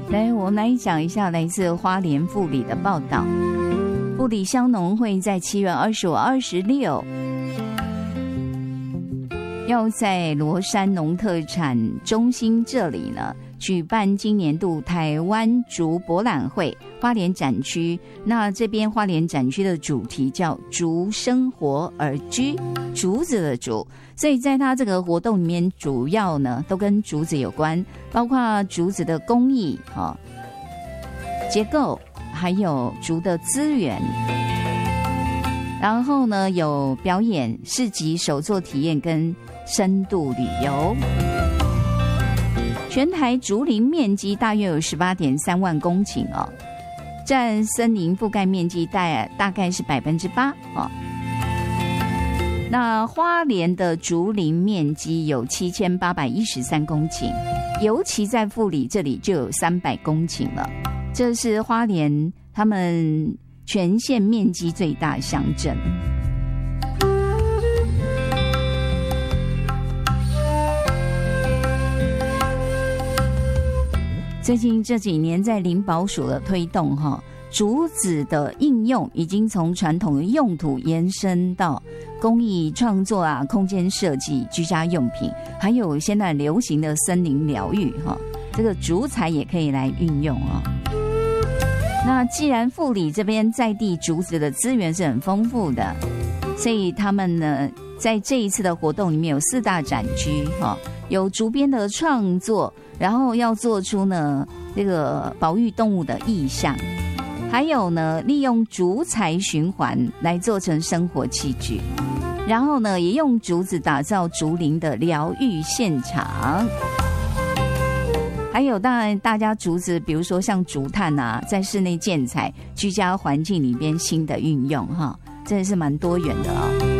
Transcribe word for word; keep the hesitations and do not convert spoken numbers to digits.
来，我们来讲一下来自花莲富里的报道。富里乡农会在七月二十五、二十六要在罗山农特产中心这里呢举办今年度台湾竹博览会花莲展区。那这边花莲展区的主题叫竹生活而居，竹子的竹，所以在它这个活动里面主要呢都跟竹子有关，包括竹子的工艺、哦、结构，还有竹的资源，然后呢有表演、市集、手作体验跟深度旅游。全台竹林面积大约有 十八点三万公顷哦，占森林覆盖面积大大概是 百分之八 哦。那花莲的竹林面积有七千八百一十三公顷，尤其在富里这里就有三百公顷了，这是花莲他们全县面积最大乡镇。最近这几年在林保署的推动，竹子的应用已经从传统的用途延伸到工艺创作啊、空间设计、居家用品，还有现在流行的森林疗愈，这个竹材也可以来运用哦。那既然富里这边在地竹子的资源是很丰富的，所以他们呢在这一次的活动里面有四大展区，有竹编的创作，然后要做出呢这个保育动物的意象，还有呢利用竹材循环来做成生活器具，然后呢也用竹子打造竹林的疗愈现场。还有当然大家竹子比如说像竹炭啊，在室内建材、居家环境里边新的运用哈，真的是蛮多元的哦。